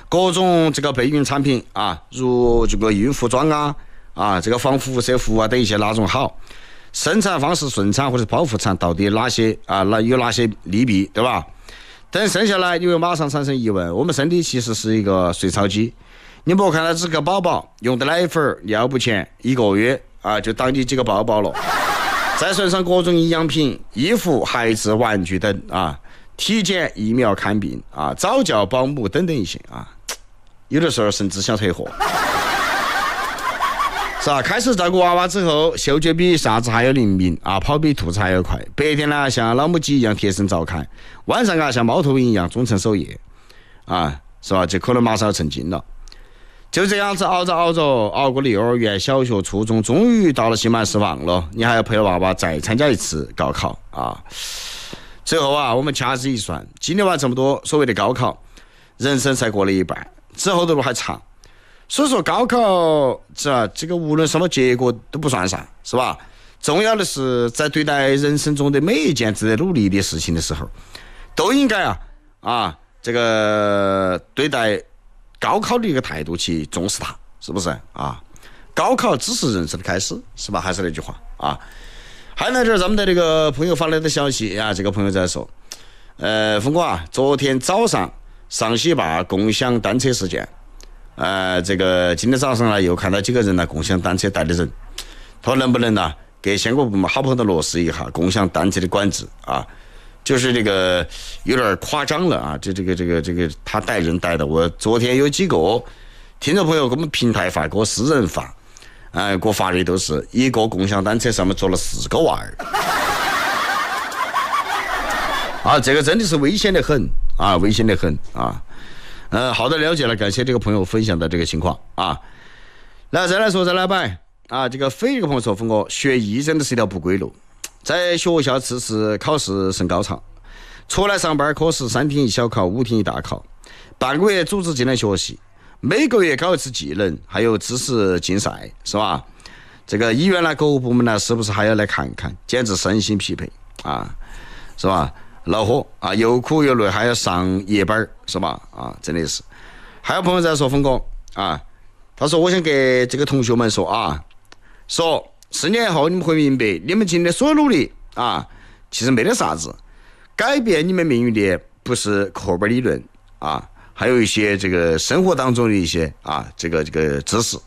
各种这个备孕产品啊，如这个孕妇装这个防辐射服等一些哪种好？生产方式顺产或者剖腹产到底有哪些利弊，对吧？等生下来你会马上产生疑问，我们身体其实是一个碎钞机，你不看它这个宝宝用的奶粉、尿布钱1个月就当你几个包包了，再算上各种营养品、衣服、孩子玩具等体检、疫苗、看病早教、保姆等等一些有的时候甚至想退货。是吧？开始照顾娃娃之后，嗅觉比啥子还要灵敏跑比兔子还要快。白天呢，像老母鸡一样贴身照看；晚上像猫头鹰一样终成守夜是吧？这可能马上要成精了。就这样子熬过了幼儿园、小学、初中，终于到了刑满释放了。你还要陪娃娃再参加一次高考最后我们掐指一算，经历完这么多所谓的高考，人生才过了一半，之后的路还长。所以说高考这个无论什么结果都不算啥，是吧？重要的是在对待人生中的每一件值得努力的事情的时候，都应该这个对待高考的一个态度去重视它，是不是高考只是人生的开始，是吧？还是那句话还有呢，就是咱们的这个朋友发来的消息这个朋友在说，峰哥昨天早上上西坝共享单车事件。这个今天早上呢，又看到几个人呢共享单车带的人，他说能不能呢给相关部门好不好的落实一下共享单车的管制就是这个有点夸张了这个他带人带的，我昨天有几个听众朋友给我们平台发，给我私人发，给我发的都是一个共享单车上面坐了4个娃儿这个真的是危险的很危险的很好的，了解了，感谢这个朋友分享的这个情况那再来摆这个非这个朋友说，峰哥学医真的是一条不归路，在学校次次考试升高潮，出来上班科室3天一小考5天一大考，半个月组织进来学习，每个月搞一次技能还有知识竞赛，是吧？这个医院各个部门呢是不是还要来看看，简直身心疲惫是吧？恼火又苦又累，还要上夜班，是吧？真的是。还有朋友在说，峰哥他说我想给这个同学们说说4年后你们会明白，你们今天的所有努力其实没得啥子，改变你们命运的不是课本理论还有一些这个生活当中的一些这个知识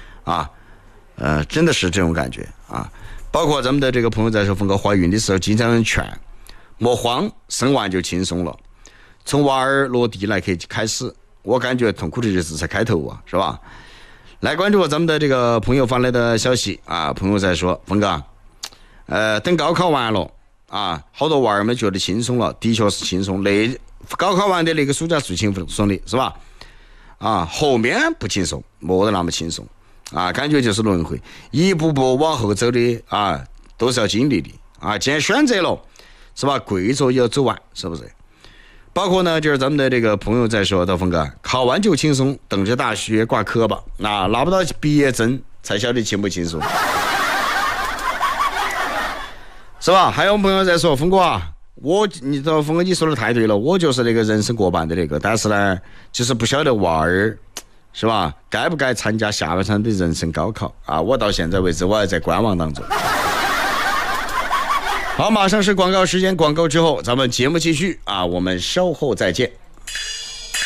真的是这种感觉包括咱们的这个朋友在说，峰哥怀孕的时候经常劝莫慌，生完就轻松了，从娃儿落地来开始，我感觉痛苦的日子才开头是吧？来关注咱们的这个朋友发来的消息朋友在说，峰哥等高考完了好多娃儿们觉得轻松了，的确是轻松，高考完的那个暑假最轻松的，是吧？后面不轻松，没得那么轻松感觉就是轮回，一步步往后走的都是要经历的既然选择了，是吧？跪着也要走完，是不是？包括呢，就是咱们的这个朋友在说，道峰哥考完就轻松，等着大学挂科吧。拿不到毕业证才晓得轻不轻松，是吧？还有朋友在说，峰哥你说峰哥你说的太对了，我就是那个人生过半的那个，但是呢，就是不晓得娃儿，是吧？该不该参加下半场的人生高考我到现在为止我还在观望当中。好，马上是广告时间，广告之后咱们节目继续我们稍后再见。